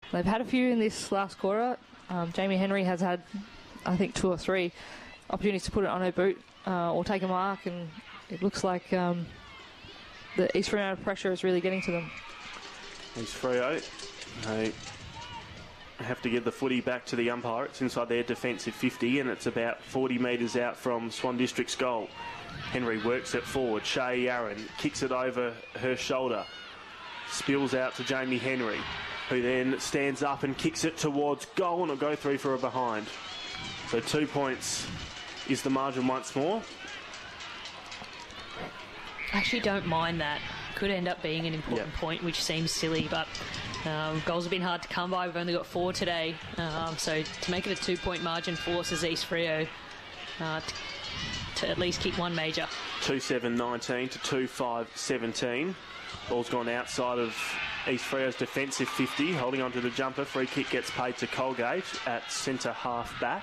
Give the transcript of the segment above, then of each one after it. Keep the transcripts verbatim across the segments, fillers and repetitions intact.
They've had a few in this last quarter. Um, Jamie Henry has had, I think, two or three opportunities to put it on her boot uh, or take a mark, and it looks like um, the East Freo pressure is really getting to them. East Freo, they have to give the footy back to the umpire. It's inside their defensive fifty, and it's about forty metres out from Swan District's goal. Henry works it forward. Shay Aaron kicks it over her shoulder. Spills out to Jamie Henry, who then stands up and kicks it towards goal, and will go through for a behind. So two points is the margin once more. I actually don't mind that. Could end up being an important yep. point, which seems silly, but um, goals have been hard to come by. We've only got four today. Um, so to make it a two-point margin forces East Freo uh, to, to at least kick one major. two seven nineteen to two five seventeen. Ball's gone outside of East Freo's defensive fifty, holding on to the jumper. Free kick gets paid to Colgate at centre half back.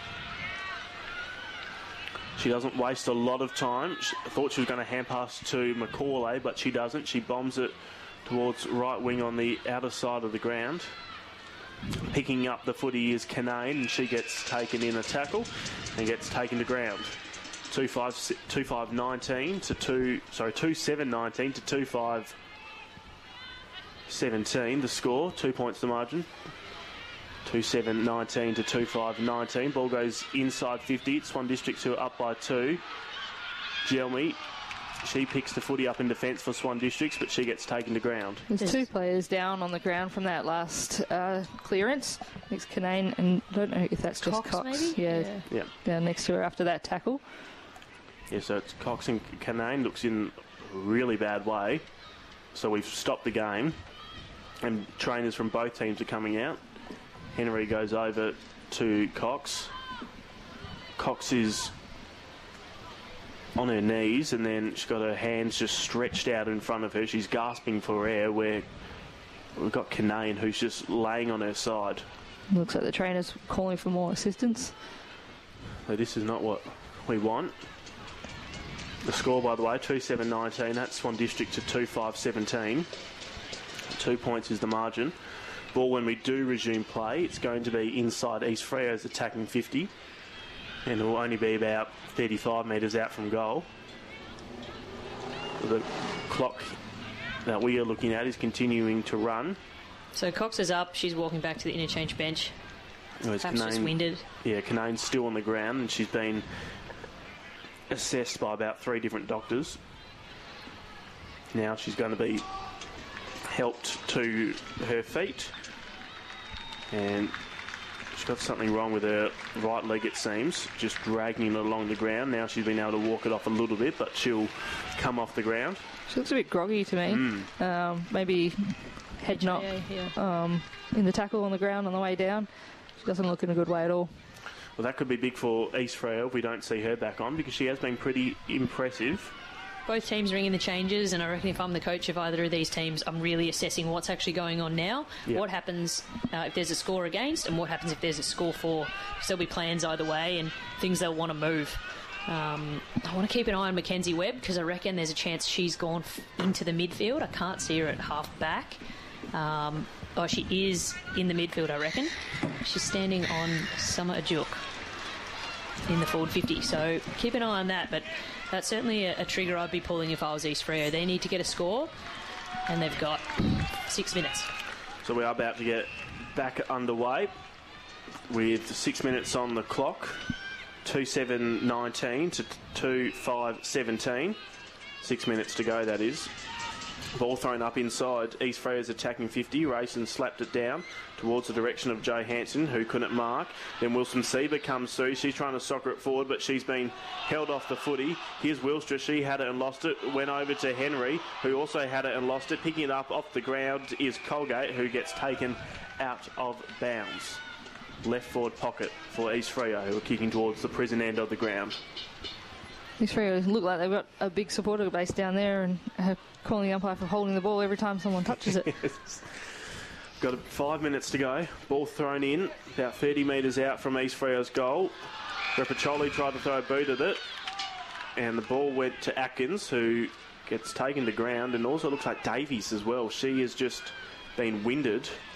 She doesn't waste a lot of time. She thought she was going to hand pass to Macaulay, but she doesn't. She bombs it towards right wing on the outer side of the ground. Picking up the footy is Canane, and she gets taken in a tackle and gets taken to ground. two five nineteen to two sorry two seven nineteen to two five seventeen. The score, two points the margin. two seven nineteen to two five nineteen. Ball goes inside fifty. It's Swan Districts who are up by two. Gelmy, she picks the footy up in defence for Swan Districts, but she gets taken to ground. There's two players down on the ground from that last uh, clearance. It's Canane, and I don't know if that's just Cox, Cox. maybe? Yeah, Yeah. yeah, down next to her after that tackle. Yeah, so it's Cox and Canane. Looks in a really bad way. So we've stopped the game, and trainers from both teams are coming out. Henry goes over to Cox. Cox is on her knees, and then she's got her hands just stretched out in front of her. She's gasping for air, where we've got Canane, who's just laying on her side. Looks like the trainer's calling for more assistance. So this is not what we want. The score, by the way, two seven nineteen. That's Swan District to two five seventeen. Two points is the margin. Ball, when we do resume play, it's going to be inside East Freo's attacking fifty, and it will only be about thirty-five metres out from goal. The clock that we are looking at is continuing to run. So Cox is up. She's walking back to the interchange bench. Perhaps Perhaps just winded. Yeah, Canane's still on the ground, and she's been assessed by about three different doctors. Now she's going to be helped to her feet, and she's got something wrong with her right leg, it seems, just dragging it along the ground. Now she's been able to walk it off a little bit, but she'll come off the ground. She looks a bit groggy to me. Mm. Um, maybe head knock Yeah, yeah. um, in the tackle on the ground on the way down. She doesn't look in a good way at all. Well, that could be big for East Freo if we don't see her back on, because she has been pretty impressive. Both teams ringing the changes, and I reckon if I'm the coach of either of these teams, I'm really assessing what's actually going on now. Yep. What happens uh, if there's a score against, and what happens if there's a score for. So there'll be plans either way and things they'll want to move. Um, I want to keep an eye on Mackenzie Webb, because I reckon there's a chance she's gone f- into the midfield. I can't see her at half back. Um, oh, she is in the midfield, I reckon. She's standing on Summer Ajuk in the forward fifty. So keep an eye on that, but that's certainly a, a trigger I'd be pulling if I was East Freo. They need to get a score, and they've got six minutes. So we are about to get back underway with six minutes on the clock. two seven nineteen to two five seventeen. Six minutes to go, that is. Ball thrown up inside East Freo's attacking fifty. Rayson slapped it down towards the direction of Joe Hanson, who couldn't mark. Then Wilson Sieber comes through. She's trying to soccer it forward, but she's been held off the footy. Here's Wilstra. She had it and lost it. Went over to Henry, who also had it and lost it. Picking it up off the ground is Colgate, who gets taken out of bounds. Left forward pocket for East Freo, who are kicking towards the prison end of the ground. These Freo look like they've got a big supporter base down there, and uh, calling the umpire for holding the ball every time someone touches it. Yes. Got five minutes to go. Ball thrown in, about thirty metres out from East Freo's goal. Repacholi tried to throw a boot at it, and the ball went to Atkins, who gets taken to ground, and also looks like Davies as well. She has just been winded.